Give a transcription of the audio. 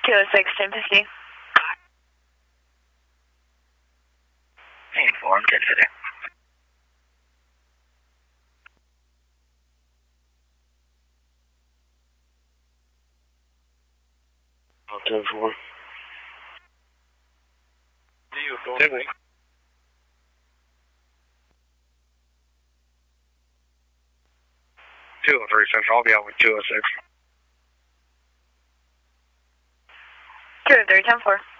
206, 1050. Inform 1050. Oh, 10-4. Table. 203 Central, I'll be out with 206. 203, 10-4.